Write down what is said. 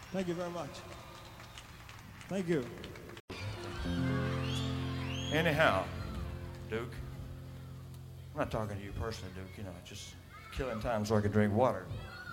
Thank you very much. Thank you. Anyhow, Duke, I'm not talking to you personally, Duke, just killing time so I can drink water.